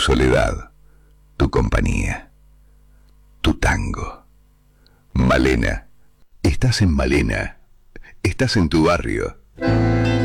soledad, tu compañía, tu tango. Malena, estás en Malena, estás en tu barrio.